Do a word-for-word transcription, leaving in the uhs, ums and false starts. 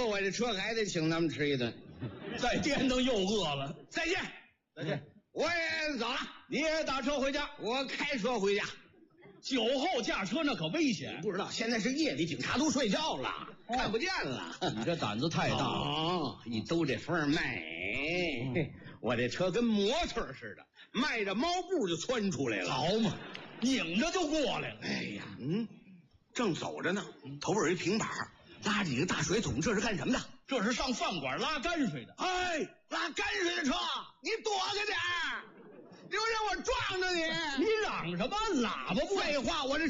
饿，我这车还得请他们吃一顿。 再颠腾又饿了。 再见， 再见。 我也走了， 你也打车回家， 我开车回家。 酒后驾车那可危险。 不知道现在是夜里，警察都睡觉了，哦、看不见了。 你这胆子太大了。 哦，一兜这风卖、嗯，我这车跟模特似的，迈着猫步就窜出来了。 好嘛，拧着就过来了。 哎呀，嗯，正走着呢，头边有一平板，拉着一个大水桶，这是干什么的？ 这是上饭馆拉泔水的。 哎，拉泔水的车，你躲开点儿，留神我撞着你！ 你嚷什么？喇叭不？ 废话，我这